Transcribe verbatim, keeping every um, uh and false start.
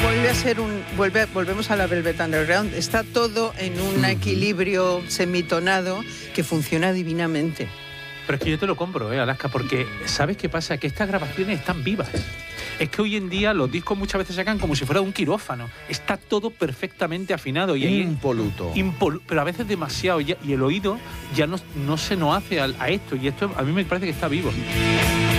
Vuelve a ser un... Vuelve, volvemos a la Velvet Underground. Está todo en un equilibrio semitonado que funciona divinamente. Pero es que yo te lo compro, ¿eh, Alaska? Porque ¿sabes qué pasa? Que estas grabaciones están vivas. Es que hoy en día los discos muchas veces sacan como si fuera un quirófano. Está todo perfectamente afinado. Y ahí impoluto. Impolu pero a veces demasiado. Y, y el oído ya no, no se nos hace a, a esto. Y esto a mí me parece que está vivo.